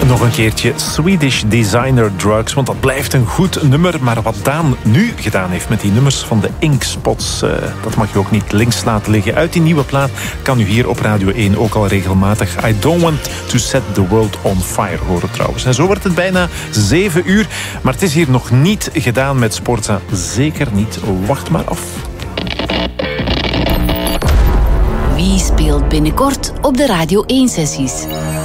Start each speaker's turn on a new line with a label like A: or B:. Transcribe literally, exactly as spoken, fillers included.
A: Nog een keertje Swedish Designer Drugs, want dat blijft een goed nummer. Maar wat Daan nu gedaan heeft met die nummers van de Inkspots, uh, dat mag je ook niet links laten liggen. Uit die nieuwe plaat kan u hier op Radio één ook al regelmatig I Don't Want To Set The World On Fire horen trouwens. En zo wordt het bijna zeven uur, maar het is hier nog niet gedaan met Sportza. Zeker niet. Wacht maar af.
B: Wie speelt binnenkort op de Radio één-sessies?